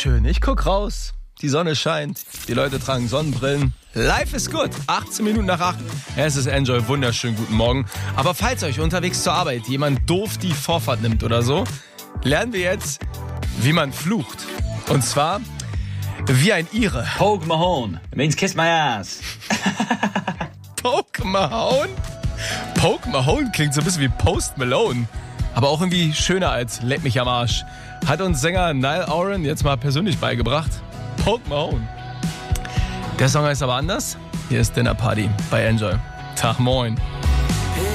schön. Ich guck raus. Die Sonne scheint. Die Leute tragen Sonnenbrillen. Life is good. 18 Minuten nach 8. Es ist Enjoy. Wunderschön. Guten Morgen. Aber falls euch unterwegs zur Arbeit jemand doof die Vorfahrt nimmt oder so, lernen wir jetzt, wie man flucht. Und zwar wie ein Ire. Poke Mahone. It means kiss my ass. Poke Mahone? Poke Mahone klingt so ein bisschen wie Post Malone. Aber auch irgendwie schöner als Leck mich am Arsch. Hat uns Sänger Niall Horan jetzt mal persönlich beigebracht. Poke Mahone. Der Song heißt aber anders. Hier ist Dinner Party bei Enjoy. Tag moin.